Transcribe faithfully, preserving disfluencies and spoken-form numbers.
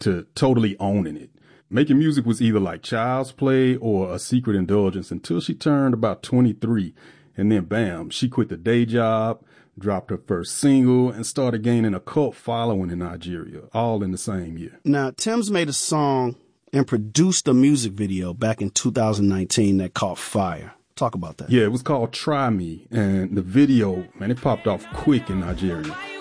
to totally owning it. Making music was either like child's play or a secret indulgence until she turned about twenty-three. And then bam, she quit the day job, dropped her first single, and started gaining a cult following in Nigeria, all in the same year. Now, Tems made a song and produced a music video back in two thousand nineteen that caught fire. Talk about that. Yeah, it was called Try Me, and the video, man, it popped off quick in Nigeria.